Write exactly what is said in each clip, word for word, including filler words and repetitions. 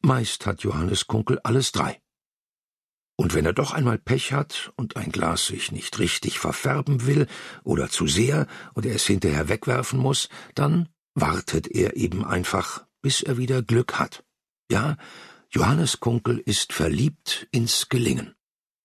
Meist hat Johannes Kunkel alles drei. Und wenn er doch einmal Pech hat und ein Glas sich nicht richtig verfärben will oder zu sehr und er es hinterher wegwerfen muss, dann wartet er eben einfach, bis er wieder Glück hat. Ja, Johannes Kunkel ist verliebt ins Gelingen.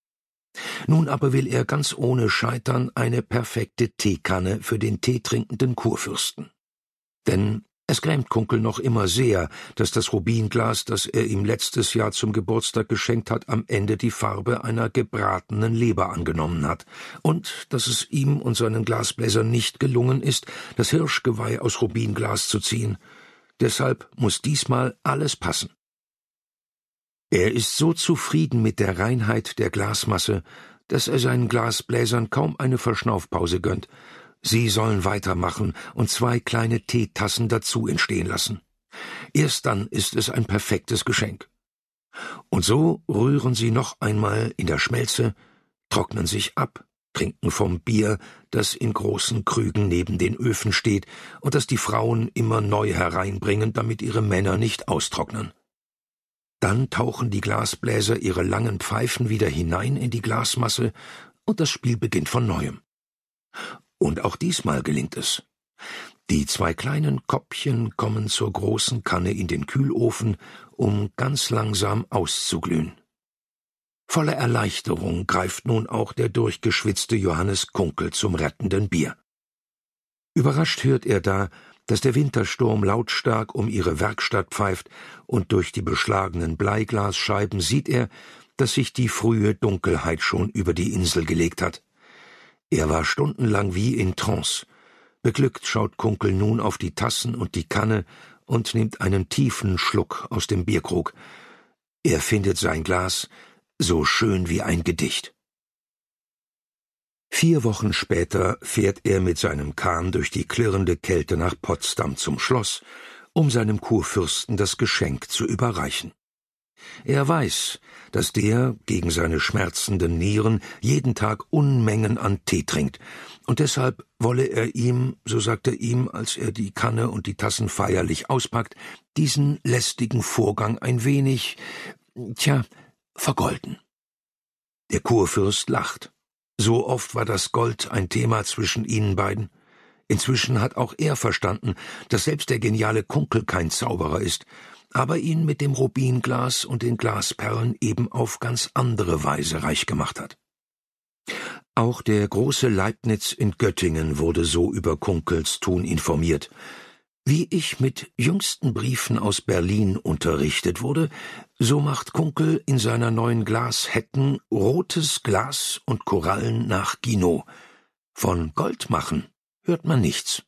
Nun aber will er ganz ohne Scheitern eine perfekte Teekanne für den teetrinkenden Kurfürsten. Denn es grämt Kunkel noch immer sehr, dass das Rubinglas, das er ihm letztes Jahr zum Geburtstag geschenkt hat, am Ende die Farbe einer gebratenen Leber angenommen hat, und dass es ihm und seinen Glasbläsern nicht gelungen ist, das Hirschgeweih aus Rubinglas zu ziehen. Deshalb muss diesmal alles passen. Er ist so zufrieden mit der Reinheit der Glasmasse, dass er seinen Glasbläsern kaum eine Verschnaufpause gönnt. Sie sollen weitermachen und zwei kleine Teetassen dazu entstehen lassen. Erst dann ist es ein perfektes Geschenk. Und so rühren sie noch einmal in der Schmelze, trocknen sich ab, trinken vom Bier, das in großen Krügen neben den Öfen steht und das die Frauen immer neu hereinbringen, damit ihre Männer nicht austrocknen. Dann tauchen die Glasbläser ihre langen Pfeifen wieder hinein in die Glasmasse und das Spiel beginnt von neuem. Und auch diesmal gelingt es. Die zwei kleinen Koppchen kommen zur großen Kanne in den Kühlofen, um ganz langsam auszuglühen. Voller Erleichterung greift nun auch der durchgeschwitzte Johannes Kunkel zum rettenden Bier. Überrascht hört er da, dass der Wintersturm lautstark um ihre Werkstatt pfeift, und durch die beschlagenen Bleiglasscheiben sieht er, dass sich die frühe Dunkelheit schon über die Insel gelegt hat. Er war stundenlang wie in Trance. Beglückt schaut Kunkel nun auf die Tassen und die Kanne und nimmt einen tiefen Schluck aus dem Bierkrug. Er findet sein Glas so schön wie ein Gedicht. Vier Wochen später fährt er mit seinem Kahn durch die klirrende Kälte nach Potsdam zum Schloss, um seinem Kurfürsten das Geschenk zu überreichen. Er weiß, dass der gegen seine schmerzenden Nieren jeden Tag Unmengen an Tee trinkt, und deshalb wolle er ihm, so sagt er ihm, als er die Kanne und die Tassen feierlich auspackt, diesen lästigen Vorgang ein wenig, tja, vergolden. Der Kurfürst lacht. So oft war das Gold ein Thema zwischen ihnen beiden. Inzwischen hat auch er verstanden, dass selbst der geniale Kunkel kein Zauberer ist, aber ihn mit dem Rubinglas und den Glasperlen eben auf ganz andere Weise reich gemacht hat. Auch der große Leibniz in Göttingen wurde so über Kunkels Tun informiert. Wie ich mit jüngsten Briefen aus Berlin unterrichtet wurde, so macht Kunkel in seiner neuen Glashetten rotes Glas und Korallen nach Ginot. Von Gold machen hört man nichts.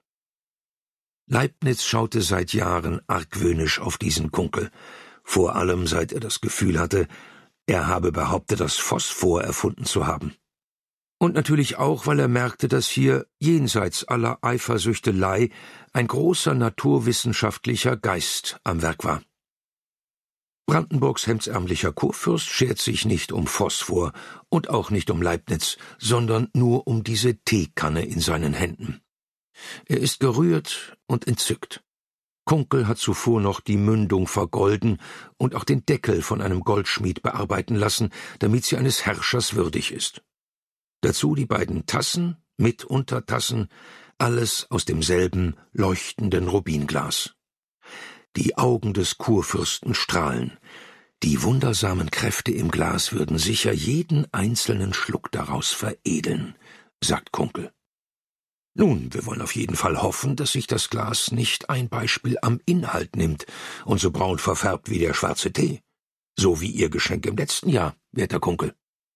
Leibniz schaute seit Jahren argwöhnisch auf diesen Kunkel, vor allem seit er das Gefühl hatte, er habe behauptet, das Phosphor erfunden zu haben. Und natürlich auch, weil er merkte, dass hier, jenseits aller Eifersüchtelei, ein großer naturwissenschaftlicher Geist am Werk war. Brandenburgs hemdsärmlicher Kurfürst schert sich nicht um Phosphor und auch nicht um Leibniz, sondern nur um diese Teekanne in seinen Händen. Er ist gerührt und entzückt. Kunkel hat zuvor noch die Mündung vergolden und auch den Deckel von einem Goldschmied bearbeiten lassen, damit sie eines Herrschers würdig ist. Dazu die beiden Tassen mit Untertassen, alles aus demselben leuchtenden Rubinglas. Die Augen des Kurfürsten strahlen. Die wundersamen Kräfte im Glas würden sicher jeden einzelnen Schluck daraus veredeln, sagt Kunkel. Nun, wir wollen auf jeden Fall hoffen, dass sich das Glas nicht ein Beispiel am Inhalt nimmt und so braun verfärbt wie der schwarze Tee. So wie Ihr Geschenk im letzten Jahr, werter Kunkel.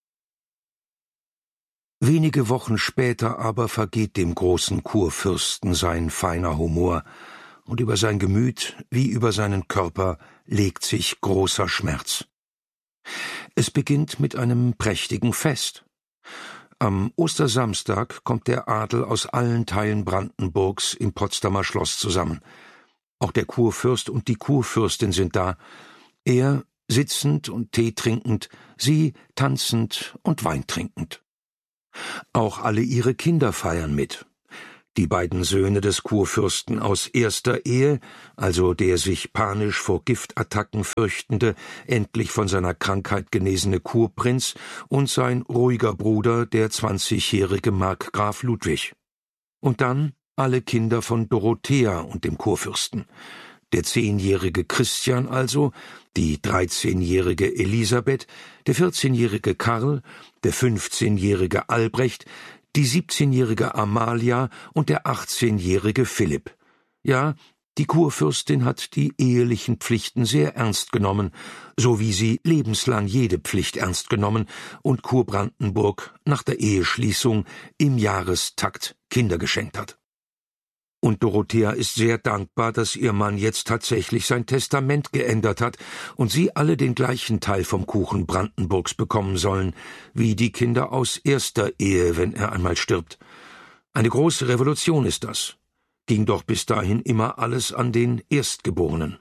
Wenige Wochen später aber vergeht dem großen Kurfürsten sein feiner Humor, und über sein Gemüt wie über seinen Körper legt sich großer Schmerz. Es beginnt mit einem prächtigen Fest. Am Ostersamstag kommt der Adel aus allen Teilen Brandenburgs im Potsdamer Schloss zusammen. Auch der Kurfürst und die Kurfürstin sind da, er sitzend und Tee trinkend, sie tanzend und Wein trinkend. Auch alle ihre Kinder feiern mit. Die beiden Söhne des Kurfürsten aus erster Ehe, also der sich panisch vor Giftattacken fürchtende, endlich von seiner Krankheit genesene Kurprinz und sein ruhiger Bruder, der zwanzigjährige Markgraf Ludwig. Und dann alle Kinder von Dorothea und dem Kurfürsten. Der zehnjährige Christian also, die dreizehnjährige Elisabeth, der vierzehnjährige Karl, der fünfzehnjährige Albrecht, die siebzehnjährige Amalia und der achtzehnjährige Philipp. Ja, die Kurfürstin hat die ehelichen Pflichten sehr ernst genommen, so wie sie lebenslang jede Pflicht ernst genommen und Kurbrandenburg nach der Eheschließung im Jahrestakt Kinder geschenkt hat. Und Dorothea ist sehr dankbar, dass ihr Mann jetzt tatsächlich sein Testament geändert hat und sie alle den gleichen Teil vom Kuchen Brandenburgs bekommen sollen, wie die Kinder aus erster Ehe, wenn er einmal stirbt. Eine große Revolution ist das. Ging doch bis dahin immer alles an den Erstgeborenen.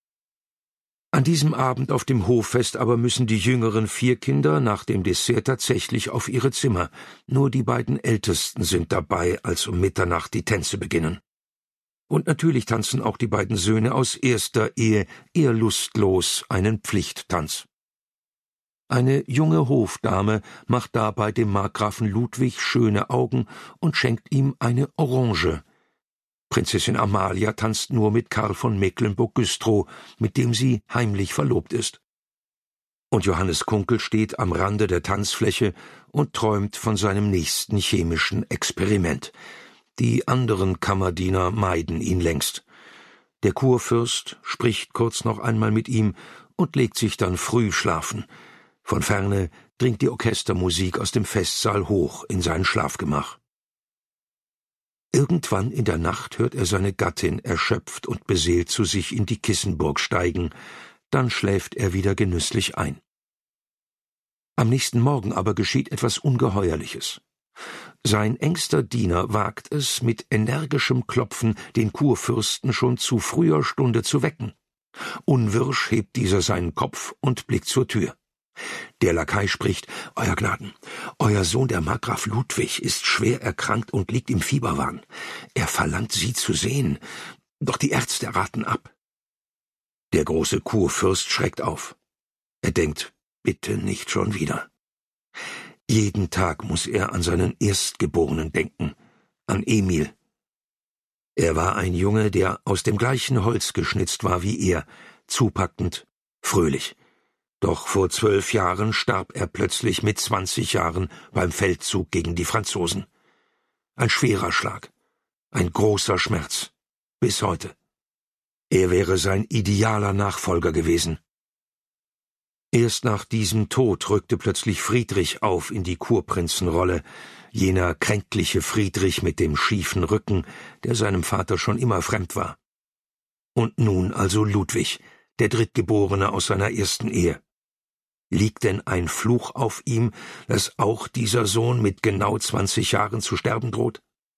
An diesem Abend auf dem Hoffest aber müssen die jüngeren vier Kinder nach dem Dessert tatsächlich auf ihre Zimmer. Nur die beiden Ältesten sind dabei, als um Mitternacht die Tänze beginnen. Und natürlich tanzen auch die beiden Söhne aus erster Ehe eher lustlos einen Pflichttanz. Eine junge Hofdame macht dabei dem Markgrafen Ludwig schöne Augen und schenkt ihm eine Orange. Prinzessin Amalia tanzt nur mit Karl von Mecklenburg-Güstrow, mit dem sie heimlich verlobt ist. Und Johannes Kunkel steht am Rande der Tanzfläche und träumt von seinem nächsten chemischen Experiment. Die anderen Kammerdiener meiden ihn längst. Der Kurfürst spricht kurz noch einmal mit ihm und legt sich dann früh schlafen. Von ferne dringt die Orchestermusik aus dem Festsaal hoch in sein Schlafgemach. Irgendwann in der Nacht hört er seine Gattin erschöpft und beseelt zu sich in die Kissenburg steigen, dann schläft er wieder genüsslich ein. Am nächsten Morgen aber geschieht etwas Ungeheuerliches. Sein engster Diener wagt es, mit energischem Klopfen den Kurfürsten schon zu früher Stunde zu wecken. Unwirsch hebt dieser seinen Kopf und blickt zur Tür. Der Lakai spricht: »Euer Gnaden, euer Sohn, der Markgraf Ludwig, ist schwer erkrankt und liegt im Fieberwahn. Er verlangt, Sie zu sehen, doch die Ärzte raten ab.« Der große Kurfürst schreckt auf. Er denkt: »Bitte nicht schon wieder.« Jeden Tag muss er an seinen Erstgeborenen denken, an Emil. Er war ein Junge, der aus dem gleichen Holz geschnitzt war wie er, zupackend, fröhlich. Doch vor zwölf Jahren starb er plötzlich mit zwanzig Jahren beim Feldzug gegen die Franzosen. Ein schwerer Schlag, ein großer Schmerz, bis heute. Er wäre sein idealer Nachfolger gewesen. Erst nach diesem Tod rückte plötzlich Friedrich auf in die Kurprinzenrolle, jener kränkliche Friedrich mit dem schiefen Rücken, der seinem Vater schon immer fremd war. Und nun also Ludwig, der Drittgeborene aus seiner ersten Ehe. Liegt denn ein Fluch auf ihm, dass auch dieser Sohn mit genau zwanzig Jahren zu sterben droht?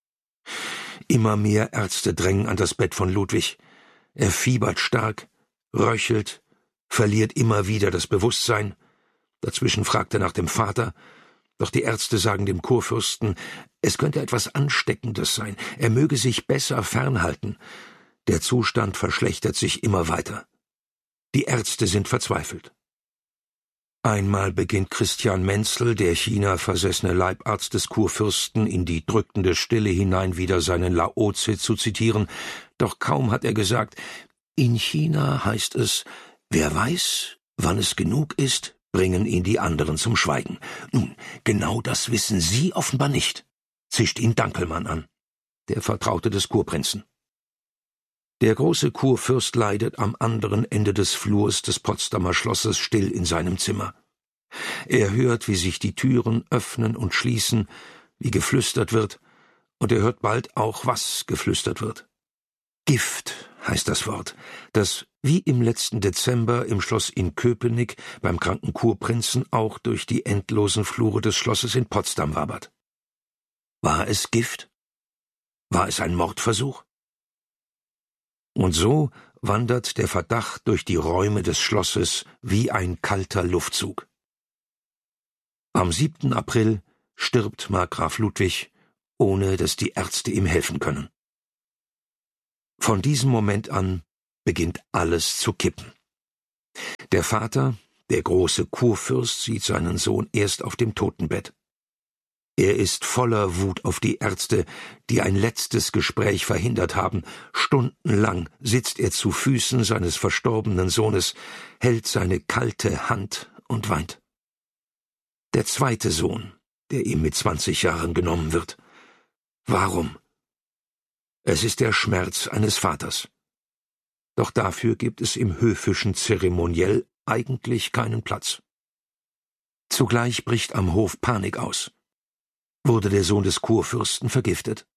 Immer mehr Ärzte drängen an das Bett von Ludwig. Er fiebert stark, röchelt, verliert immer wieder das Bewusstsein. Dazwischen fragt er nach dem Vater, doch die Ärzte sagen dem Kurfürsten, es könnte etwas Ansteckendes sein, er möge sich besser fernhalten. Der Zustand verschlechtert sich immer weiter. Die Ärzte sind verzweifelt. Einmal beginnt Christian Menzel, der China-versessene Leibarzt des Kurfürsten, in die drückende Stille hinein wieder seinen Lao-Tse zu zitieren, doch kaum hat er gesagt, in China heißt es, wer weiß, wann es genug ist, bringen ihn die anderen zum Schweigen. Nun, genau das wissen Sie offenbar nicht, zischt ihn Dankelmann an, der Vertraute des Kurprinzen. Der große Kurfürst leidet am anderen Ende des Flurs des Potsdamer Schlosses still in seinem Zimmer. Er hört, wie sich die Türen öffnen und schließen, wie geflüstert wird, und er hört bald auch, was geflüstert wird. Gift heißt das Wort, das wie im letzten Dezember im Schloss in Köpenick beim kranken Kurprinzen auch durch die endlosen Flure des Schlosses in Potsdam wabert. War es Gift? War es ein Mordversuch? Und so wandert der Verdacht durch die Räume des Schlosses wie ein kalter Luftzug. Am siebten April stirbt Markgraf Ludwig ohne dass die Ärzte ihm helfen können. Von diesem Moment an beginnt alles zu kippen. Der Vater, der große Kurfürst, sieht seinen Sohn erst auf dem Totenbett. Er ist voller Wut auf die Ärzte, die ein letztes Gespräch verhindert haben. Stundenlang sitzt er zu Füßen seines verstorbenen Sohnes, hält seine kalte Hand und weint. Der zweite Sohn, der ihm mit zwanzig Jahren genommen wird. Warum? Es ist der Schmerz eines Vaters. Doch dafür gibt es im höfischen Zeremoniell eigentlich keinen Platz. Zugleich bricht am Hof Panik aus. Wurde der Sohn des Kurfürsten vergiftet?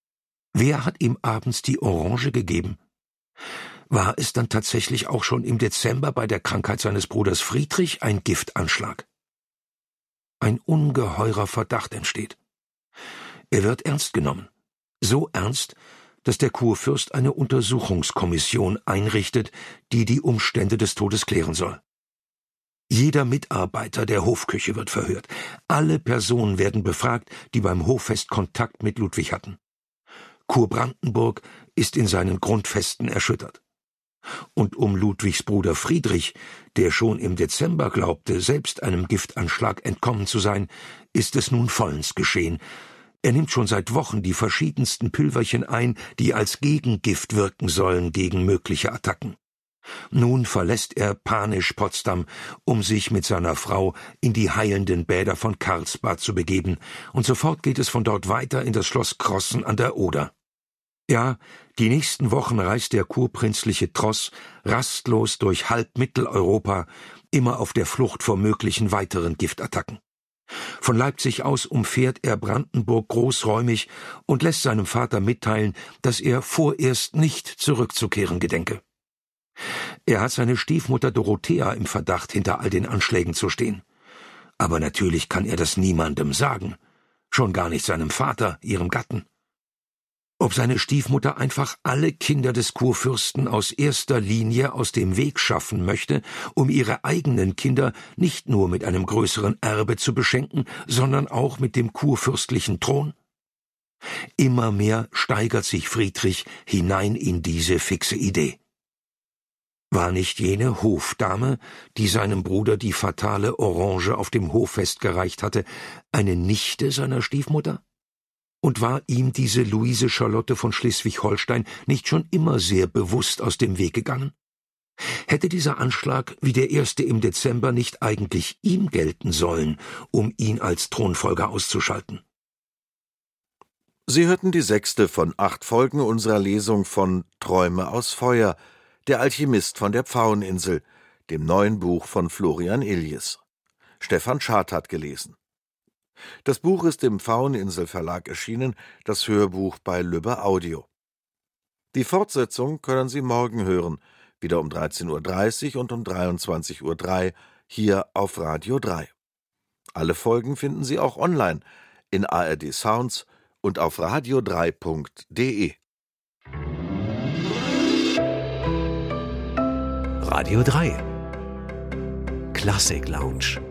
Wer hat ihm abends die Orange gegeben? War es dann tatsächlich auch schon im Dezember bei der Krankheit seines Bruders Friedrich ein Giftanschlag? Ein ungeheurer Verdacht entsteht. Er wird ernst genommen. So ernst, dass der Kurfürst eine Untersuchungskommission einrichtet, die die Umstände des Todes klären soll. Jeder Mitarbeiter der Hofküche wird verhört. Alle Personen werden befragt, die beim Hoffest Kontakt mit Ludwig hatten. Kurbrandenburg ist in seinen Grundfesten erschüttert. Und um Ludwigs Bruder Friedrich, der schon im Dezember glaubte, selbst einem Giftanschlag entkommen zu sein, ist es nun vollends geschehen. Er nimmt schon seit Wochen die verschiedensten Pülverchen ein, die als Gegengift wirken sollen gegen mögliche Attacken. Nun verlässt er panisch Potsdam, um sich mit seiner Frau in die heilenden Bäder von Karlsbad zu begeben, und sofort geht es von dort weiter in das Schloss Crossen an der Oder. Ja, die nächsten Wochen reist der kurprinzliche Tross rastlos durch halb Mitteleuropa, immer auf der Flucht vor möglichen weiteren Giftattacken. Von Leipzig aus umfährt er Brandenburg großräumig und lässt seinem Vater mitteilen, dass er vorerst nicht zurückzukehren gedenke. Er hat seine Stiefmutter Dorothea im Verdacht, hinter all den Anschlägen zu stehen. Aber natürlich kann er das niemandem sagen, schon gar nicht seinem Vater, ihrem Gatten. Ob seine Stiefmutter einfach alle Kinder des Kurfürsten aus erster Linie aus dem Weg schaffen möchte, um ihre eigenen Kinder nicht nur mit einem größeren Erbe zu beschenken, sondern auch mit dem kurfürstlichen Thron? Immer mehr steigert sich Friedrich hinein in diese fixe Idee. War nicht jene Hofdame, die seinem Bruder die fatale Orange auf dem Hoffest gereicht hatte, eine Nichte seiner Stiefmutter? Und war ihm diese Luise Charlotte von Schleswig-Holstein nicht schon immer sehr bewusst aus dem Weg gegangen? Hätte dieser Anschlag wie der erste im Dezember nicht eigentlich ihm gelten sollen, um ihn als Thronfolger auszuschalten? Sie hörten die sechste von acht Folgen unserer Lesung von Träume aus Feuer, der Alchemist von der Pfaueninsel, dem neuen Buch von Florian Illies. Stefan Schad hat gelesen. Das Buch ist im Pfaueninsel Verlag erschienen, das Hörbuch bei Lübbe Audio. Die Fortsetzung können Sie morgen hören, wieder um dreizehn Uhr dreißig und um dreiundzwanzig Uhr drei hier auf Radio drei. Alle Folgen finden Sie auch online in A R D Sounds und auf radio drei punkt de. Radio drei Klassik Lounge.